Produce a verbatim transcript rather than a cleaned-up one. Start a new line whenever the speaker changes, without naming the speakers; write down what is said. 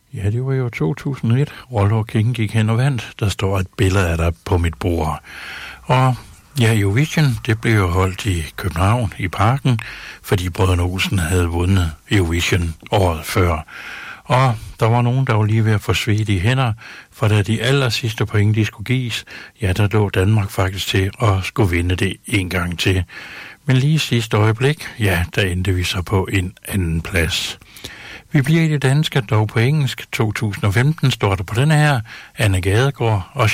Ja, det var jo to tusind og et. Roller King gik hen og vandt. Der står et billede af dig på mit bord. Og ja, Eurovision, det blev jo holdt i København i Parken, fordi Brødrene Olsen havde vundet Eurovision året før. Og der var nogen, der var lige ved at få svedt i hænder, for da de aller sidste point, de skulle gives, ja, der lå Danmark faktisk til at skulle vinde det en gang til. Men lige sidste øjeblik, ja, der endte vi så på en anden plads. Vi bliver i det danske, dog på engelsk. to tusind og femten står der på denne her, Anne Gadegaard og